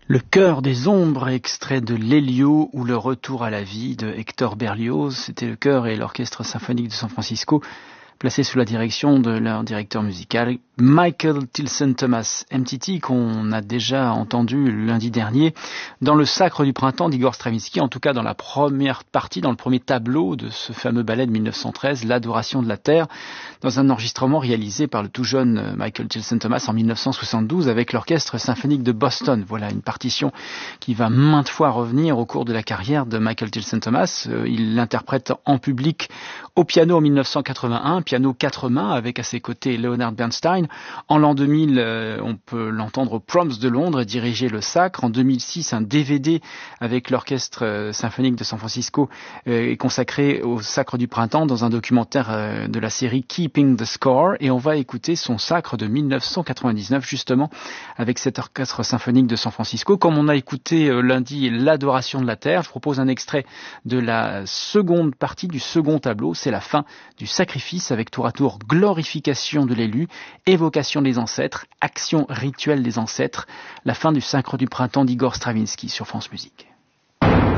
Le chœur des ombres, extrait de l'Élio ou le retour à la vie de Hector Berlioz. C'était le chœur et l'orchestre symphonique de San Francisco, placé sous la direction de leur directeur musical, Michael Tilson Thomas, MTT, qu'on a déjà entendu lundi dernier dans le Sacre du printemps d'Igor Stravinsky, en tout cas dans la première partie, dans le premier tableau de ce fameux ballet de 1913, L'Adoration de la Terre, dans un enregistrement réalisé par le tout jeune Michael Tilson Thomas en 1972 avec l'Orchestre symphonique de Boston. Voilà une partition qui va maintes fois revenir au cours de la carrière de Michael Tilson Thomas. Il l'interprète en public au piano en 1981, piano 4 mains avec à ses côtés Leonard Bernstein. En l'an 2000, on peut l'entendre au Proms de Londres et diriger le Sacre. En 2006, un DVD avec l'Orchestre symphonique de San Francisco est consacré au Sacre du printemps dans un documentaire de la série Keeping the Score. Et on va écouter son Sacre de 1999 justement avec cet Orchestre symphonique de San Francisco. Comme on a écouté lundi l'Adoration de la Terre, je propose un extrait de la seconde partie du second tableau. C'est la fin du sacrifice avec tour à tour glorification de l'élu, évocation des ancêtres, action rituelle des ancêtres, la fin du Sacre du printemps d'Igor Stravinsky sur France Musique.